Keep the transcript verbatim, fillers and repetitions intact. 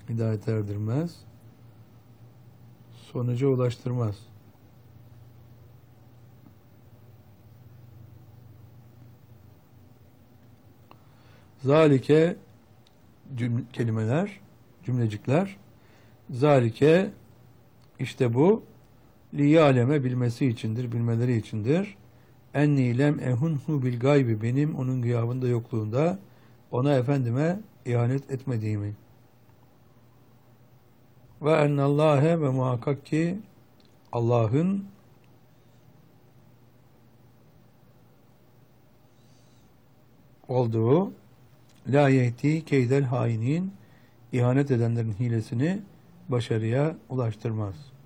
hidayete erdirmez, sonuca ulaştırmaz. Zalike cümle, kelimeler, cümlecikler. Zalike işte bu liyaleme bilmesi içindir, bilmeleri içindir. Enni lem ehunhu bil gaybi, benim onun gıyabında, yokluğunda ona, efendime ihanet etmediğimi. Ve ennallâhe, ve muhakkak ki Allah'ın olduğu, la yehdi keydel hainin, ihanet edenlerin hilesini başarıya ulaştırmaz.